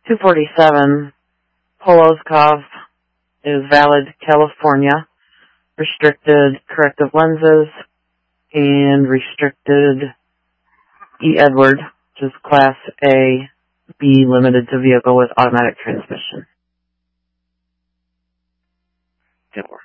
247, Polozkov is valid, California, restricted corrective lenses, and restricted E. Edward, which is Class A, B, limited to vehicle with automatic transmission. 4.